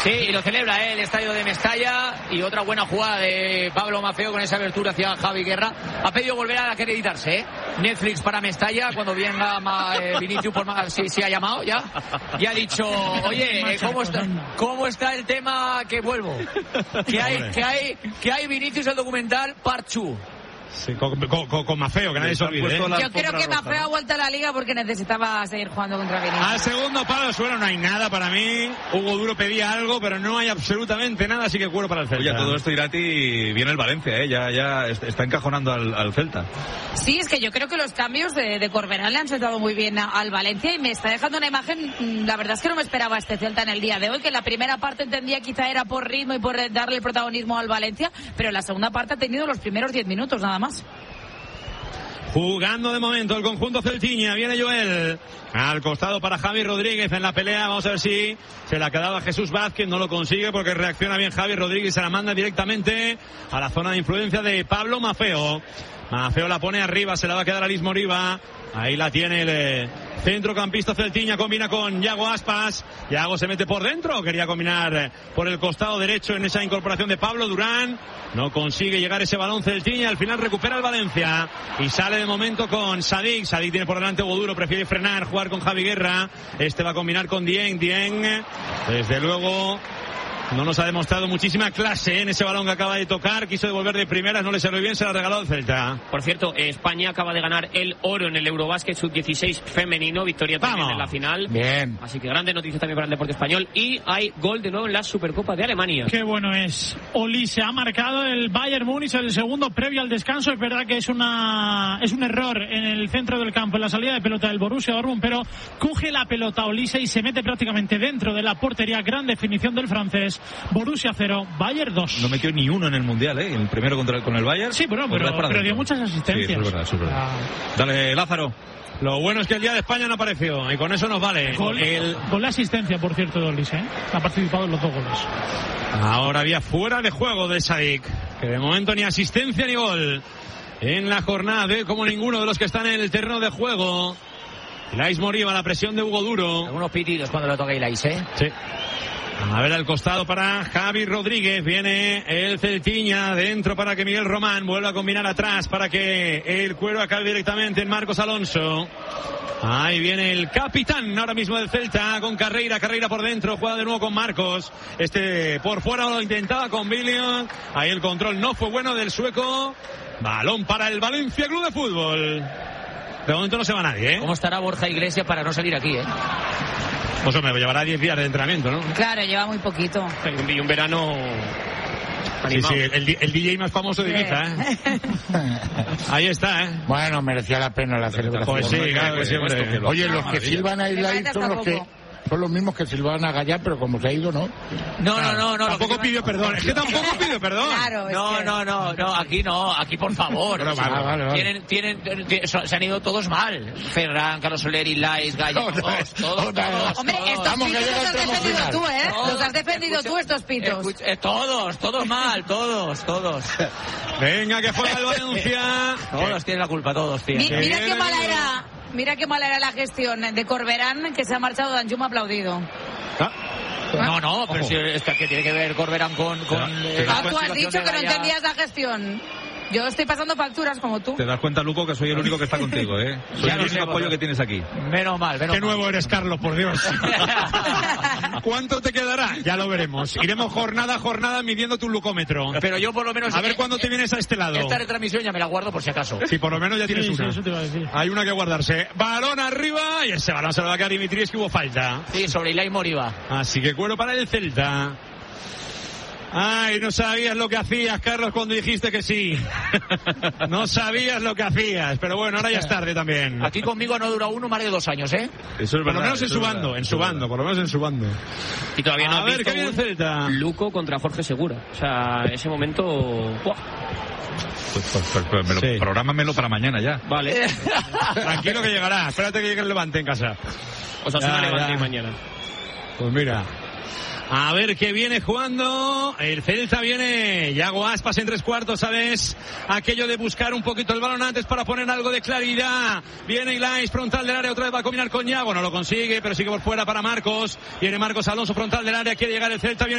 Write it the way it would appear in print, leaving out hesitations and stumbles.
Sí, y lo celebra el estadio de Mestalla. Y otra buena jugada de Pablo Maffeo con esa abertura hacia Javi Guerra. Ha pedido volver a acreditarse, ¿eh? Netflix para Mestalla. Cuando venga Vinicius por más, sí ha llamado ya. Y ha dicho, oye, ¿cómo está el tema que vuelvo? Que hay Vinicius el documental Part 2. Sí, con Maffeo, que nadie se olvide. Yo creo que Maffeo ha vuelto a la liga porque necesitaba seguir jugando contra Vinicius. Al segundo palo de suelo no hay nada para mí. Hugo Duro pedía algo, pero no hay absolutamente nada, así que cuero para el Celta. Oye, todo esto, Irati, viene el Valencia, ya está encajonando al Celta. Sí, es que yo creo que los cambios de Corberán le han sentado muy bien al Valencia y me está dejando una imagen, la verdad es que no me esperaba este Celta en el día de hoy, que en la primera parte entendía quizá era por ritmo y por darle el protagonismo al Valencia, pero en la segunda parte ha tenido los primeros 10 minutos nada más. Jugando de momento el conjunto celtiña, viene Joel al costado para Javi Rodríguez en la pelea. Vamos a ver si se la quedaba Jesús Vázquez, no lo consigue porque reacciona bien Javi Rodríguez, se la manda directamente a la zona de influencia de Pablo Maffeo. Maffeo la pone arriba, se la va a quedar a Liz Moriba. Ahí la tiene el centrocampista celtiña, combina con Yago Aspas. Yago se mete por dentro, quería combinar por el costado derecho en esa incorporación de Pablo Durán. No consigue llegar ese balón celtiña, al final recupera el Valencia y sale de momento con Sadik. Sadik tiene por delante Hugo Duro, prefiere frenar, jugar con Javi Guerra. Este va a combinar con Dieng. Dieng, desde luego, no nos ha demostrado muchísima clase en ese balón que acaba de tocar. Quiso devolver de primeras, no le salió bien, se la regaló al Celta. Por cierto, España acaba de ganar el oro en el Eurobásquet Sub-16 femenino. Victoria también en la final. Bien. Así que grandes noticias también para el deporte español. Y hay gol de nuevo en la Supercopa de Alemania. Qué bueno es. Olise ha marcado el Bayern Múnich, el segundo previo al descanso. Es verdad que es un error en el centro del campo, en la salida de pelota del Borussia Dortmund, pero coge la pelota Olise y se mete prácticamente dentro de la portería. Gran definición del francés. Borussia 0, Bayern 2. No metió ni uno en el Mundial, el primero con el Bayern. Sí, pero dio muchas asistencias. Sí, eso es verdad. Dale, Lázaro. Lo bueno es que el día de España no apareció y con eso nos vale. Con la asistencia, por cierto, de Olise, ha participado en los 2 goles. Ahora había fuera de juego de Sadik, que de momento ni asistencia ni gol en la jornada de como ninguno de los que están en el terreno de juego. Ilais Moriba, la presión de Hugo Duro. Algunos pitidos cuando le toca Ilais, ¿eh? Sí. A ver al costado para Javi Rodríguez. Viene el Celtiña dentro para que Miguel Román vuelva a combinar atrás para que el cuero acabe directamente en Marcos Alonso. Ahí viene el capitán ahora mismo del Celta con Carreira por dentro, juega de nuevo con Marcos. Por fuera lo intentaba con Billion. Ahí el control no fue bueno del sueco. Balón para el Valencia Club de Fútbol. De momento no se va nadie, ¿eh? ¿Cómo estará Borja Iglesias para no salir aquí, Pues me llevará 10 días de entrenamiento, ¿no? Claro, lleva muy poquito. Y un verano animado. Sí, el DJ más famoso de Ibiza, Ahí está, Bueno, merecía la pena la celebración. Pues sí, claro que sí, hombre. Oye, los que silban a Ilai son los mismos que silban a Gallá, pero como se ha ido, ¿no. No. Tampoco pidió perdón. Es que tampoco pidió perdón. Claro, No, aquí por favor. Vale. Se han ido todos mal. Ferran, Carlos Soler, Ilais, Gallá, todos. Hombre, estos pitos los has defendido tú, Los has defendido tú, estos pitos. Todos mal, todos. Venga, que juega el Valencia. Todos tienen la culpa, todos, tío. Mira qué mala era la gestión de Corberán, que se ha marchado Danjuma aplaudido. No, pero si que tiene que ver Corberán con tú has dicho que no entendías la gestión. Yo estoy pasando facturas como tú. Te das cuenta, Luco, que soy el único que está contigo, Soy el único apoyo que tienes aquí. Menos mal. Qué nuevo eres, Carlos, por Dios. ¿Cuánto te quedará? Ya lo veremos. Iremos jornada a jornada midiendo tu lucómetro. Pero yo por lo menos... A ver cuándo te vienes a este lado. Esta retransmisión ya me la guardo por si acaso. Sí, por lo menos ya tienes una. Eso te iba a decir. Hay una que guardarse. Balón arriba y ese balón se lo va a quedar Dimitris, que hubo falta. Sí, sobre Ilai Moriba. Así que cuero para el Celta. Ay, no sabías lo que hacías, Carlos, cuando dijiste que sí. No sabías lo que hacías, pero bueno, ahora ya es tarde también. Aquí conmigo no dura uno más de 2 años, Eso es verdad. Por lo menos en su bando, por lo menos en su bando. Y todavía no. A ver, ¿qué viene el Celta? Luco contra Jorge Segura. O sea, ese momento... Pues prográmamelo para mañana ya. Vale. Tranquilo que llegará. Espérate que llegue el Levante en casa. O sea, Levante mañana. Pues mira. A ver qué viene jugando. El Celta viene. Yago Aspas en 3/4, ¿sabes? Aquello de buscar un poquito el balón antes para poner algo de claridad. Viene Ilais, frontal del área, otra vez va a combinar con Yago. No lo consigue, pero sigue por fuera para Marcos. Viene Marcos Alonso, frontal del área. Quiere llegar el Celta. Viene